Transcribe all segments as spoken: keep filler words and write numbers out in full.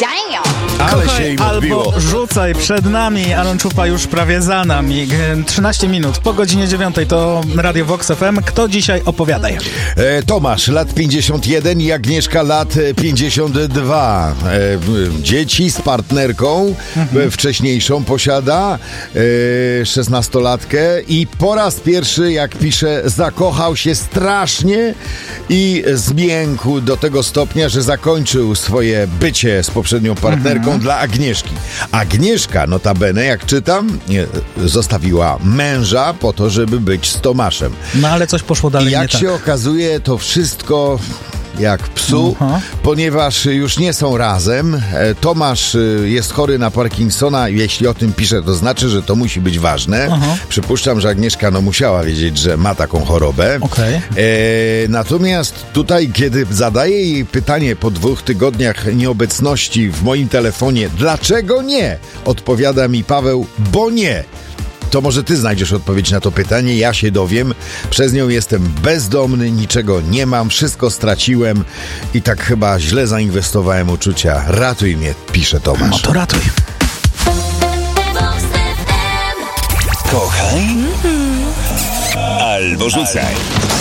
Ale się im odbiło. Albo rzucaj przed nami, Alan Czupa już prawie za nami. trzynaście minut po godzinie dziewiątej to Radio Vox F M. Kto dzisiaj opowiadaj? E, Tomasz, lat pięćdziesiąt jeden i Agnieszka, lat pięćdziesiąt dwa. E, dzieci z partnerką, mhm. wcześniejszą posiada, e, szesnastolatkę i po raz pierwszy, jak pisze, zakochał się strasznie i zmiękł do tego stopnia, że zakończył swoje bycie z poprzednią partnerką mhm. dla Agnieszki. Agnieszka, notabene, jak czytam, zostawiła męża po to, żeby być z Tomaszem. No ale coś poszło dalej I jak nie tak. się okazuje, to wszystko jak psu, Aha. ponieważ już nie są razem. Tomasz jest chory na Parkinsona. Jeśli o tym pisze, to znaczy, że to musi być ważne. Aha. Przypuszczam, że Agnieszka no musiała wiedzieć, że ma taką chorobę. Okay. E, natomiast tutaj, kiedy zadaję jej pytanie po dwóch tygodniach nieobecności w moim telefonie, dlaczego nie? Odpowiada mi Paweł, bo nie. To może ty znajdziesz odpowiedź na to pytanie, ja się dowiem. Przez nią jestem bezdomny, niczego nie mam, wszystko straciłem i tak chyba źle zainwestowałem uczucia. Ratuj mnie, pisze Tomasz. No to ratuj. Kochaj albo rzucaj.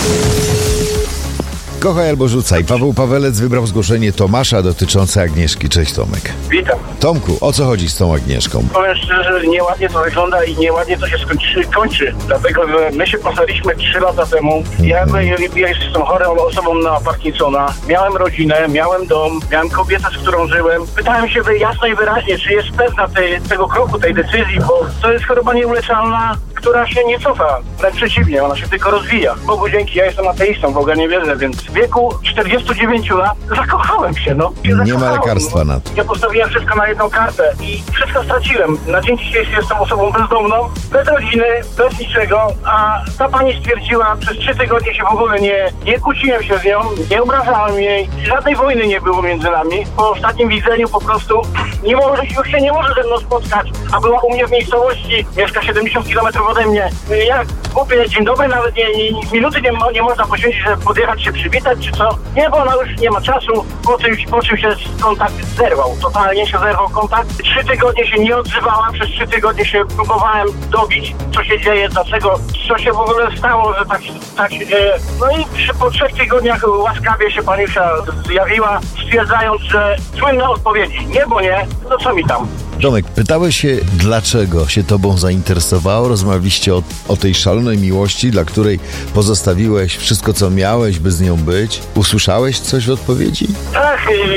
Kochaj albo rzucaj. Paweł Pawelec wybrał zgłoszenie Tomasza dotyczące Agnieszki. Cześć, Tomek. Witam. Tomku, o co chodzi z tą Agnieszką? Powiem szczerze, nieładnie to wygląda i nieładnie to się skończy, kończy. Dlatego, że my się poznaliśmy trzy lata temu. Ja, ja jestem chorą osobą na Parkinsona. Miałem rodzinę, miałem dom, miałem kobietę, z którą żyłem. Pytałem się jasno i wyraźnie, czy jest pewna tej, tego kroku, tej decyzji, bo to jest choroba nieuleczalna, która się nie cofa. Wręcz przeciwnie, ona się tylko rozwija. Bogu dzięki, ja jestem ateistą, w Boga nie wierzę, więc w wieku czterdziestu dziewięciu lat zakochałem się, no. Się nie ma lekarstwa na to. Ja postawiłem wszystko na jedną kartę i wszystko straciłem. Na dzień dzisiejszy jestem osobą bezdomną, bez rodziny, bez niczego, a ta pani stwierdziła, przez trzy tygodnie się w ogóle nie, nie kłóciłem się z nią, nie obrażałem jej, żadnej wojny nie było między nami. Po ostatnim widzeniu po prostu nie może, już się nie może ze mną spotkać, a była u mnie w miejscowości, mieszka siedemdziesiąt kilometrów ode mnie. Jak kupię dzień dobry, nawet nie, nie, minuty nie, nie można poświęcić, żeby podjechać się przywitać, czy co? Nie, bo ona już nie ma czasu, po czym, po czym się kontakt zerwał. Totalnie się zerwał kontakt. Trzy tygodnie się nie odzywała, przez trzy tygodnie się próbowałem dobić, co się dzieje, dlaczego, co się w ogóle stało, że tak, tak się dzieje. No i przy, po trzech tygodniach łaskawie się paniusia zjawiła, stwierdzając, że słynne odpowiedzi. Nie, bo nie, no co mi tam? Tomek, pytałeś się, dlaczego się tobą zainteresowało? Rozmawialiście o, o tej szalonej miłości, dla której pozostawiłeś wszystko, co miałeś, by z nią być. Usłyszałeś coś w odpowiedzi? Tak,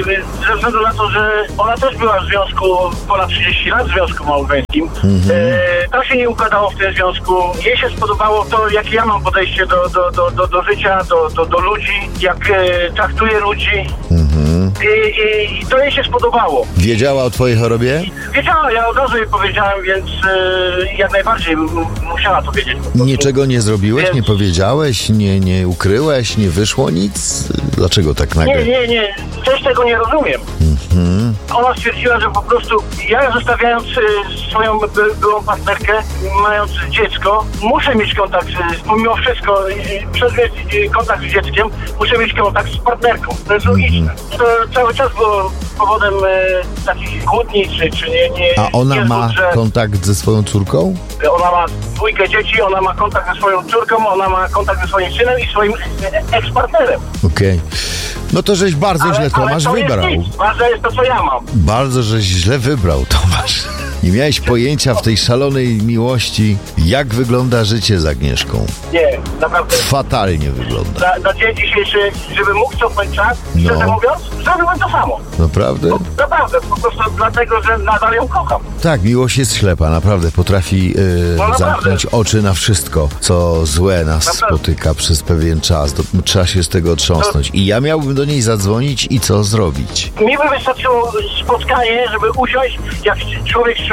ze względu na to, że ona też była w związku ponad trzydzieści lat, w związku małżeńskim. Mhm. E, to się nie układało w tym związku. Jej się spodobało to, jakie ja mam podejście do, do, do, do, do życia, do, do, do ludzi, jak e, traktuję ludzi. Mhm. I, i, I to jej się spodobało. Wiedziała o twojej chorobie? Wiedziała, ja od razu jej powiedziałem, więc e, jak najbardziej m- musiała to wiedzieć. Niczego nie zrobiłeś, więc... nie powiedziałeś, nie, nie ukryłeś, nie wyszło nic? Dlaczego tak nagle? Nie, nie, nie. Też tego nie rozumiem. Mhm. Ona stwierdziła, że po prostu ja zostawiając e, swoją by, byłą partnerkę, mając dziecko, muszę mieć kontakt, z, pomimo wszystko, e, przez e, kontakt z dzieckiem, muszę mieć kontakt z partnerką. To jest logiczne. Mhm. To cały czas było powodem e, takich kłótni, czy, czy nie, nie... A ona nie ma zgód, że... kontakt ze swoją córką? Ona ma dwójkę dzieci, ona ma kontakt ze swoją córką, ona ma kontakt ze swoim synem i swoim ekspartnerem. Okej. Okay. No to żeś bardzo ale, źle Tomasz ale to wybrał. Jest nic. Ważne jest to, co ja mam. Bardzo żeś źle wybrał, Tomasz. Nie miałeś pojęcia w tej szalonej miłości, jak wygląda życie z Agnieszką. Nie, naprawdę. Fatalnie wygląda. Na, na dzień dzisiejszy, żebym mógł cofnąć czas, no. Szczerze mówiąc, zrobiłem to samo. Naprawdę? No, naprawdę, po prostu dlatego, że nadal ją kocham. Tak, miłość jest ślepa, naprawdę. Potrafi yy, no, naprawdę. zamknąć oczy na wszystko, co złe nas naprawdę. spotyka przez pewien czas. To, trzeba się z tego otrząsnąć. I ja miałbym do niej zadzwonić i co zrobić? Mi by wystarczyło spotkanie, żeby usiąść, jak człowiek z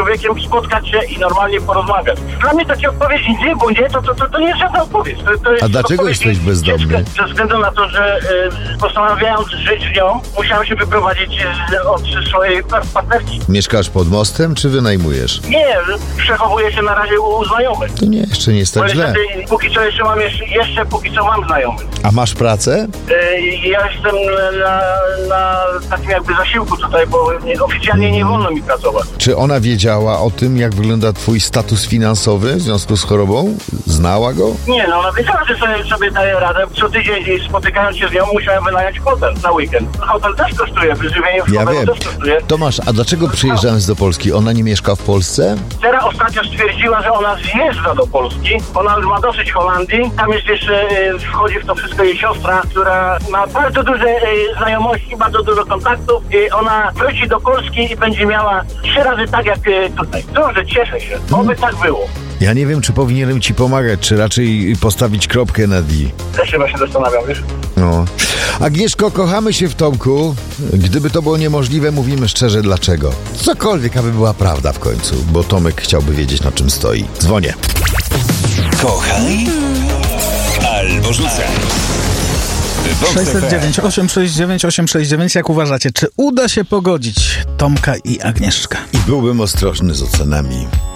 człowiekiem spotkać się i normalnie porozmawiać. Dla mnie takie odpowiedzi nie, bo nie, to, to, to, to nie jest żadna odpowiedź. To, to jest A dlaczego jesteś bezdomny? Ze względu na to, że y, postanawiając żyć z nią, musiałem się wyprowadzić y, od swojej partnerki. Mieszkasz pod mostem, czy wynajmujesz? Nie, przechowuję się na razie u znajomych. To nie, jeszcze nie jest Bo tak źle. niestety, póki co jeszcze mam, jeszcze, jeszcze póki co mam znajomych. A masz pracę? Y, ja jestem na, na takim jakby zasiłku tutaj, bo nie, oficjalnie nie wolno mi pracować. Czy ona wiedziała o tym, jak wygląda twój status finansowy w związku z chorobą? Znała go? Nie, no ona wiedziała, że sobie, sobie daje radę. Co tydzień spotykając się z nią, musiałem wynająć hotel na weekend. Hotel też kosztuje, wyżywienie w Ja hotelu wiem. też kosztuje. Tomasz, a dlaczego przyjeżdżając do Polski, ona nie mieszka w Polsce? Teraz ostatnio stwierdziła, że ona zjeżdża do Polski. Ona już ma dosyć Holandii. Tam jest jeszcze, y, wchodzi w to wszystko jej siostra, która ma bardzo duże y, znajomości, bardzo dużo kontaktów. I ona wróci do Polski i będzie miała trzy razy tak jak y, tutaj. Dobrze, cieszę się. Oby tak było. Ja nie wiem, czy powinienem ci pomagać, czy raczej postawić kropkę na D. Też chyba się zastanawiam, wiesz? No. Agnieszko, kochamy się w Tomku. Gdyby to było niemożliwe, mówimy szczerze dlaczego. Cokolwiek, aby była prawda w końcu, bo Tomek chciałby wiedzieć, na czym stoi. Dzwonię. Kochaj albo rzucaj. sześćset dziewięć, osiemset sześćdziesiąt dziewięć, osiemset sześćdziesiąt dziewięć. Jak uważacie, czy uda się pogodzić Tomka i Agnieszkę? I byłbym ostrożny z ocenami.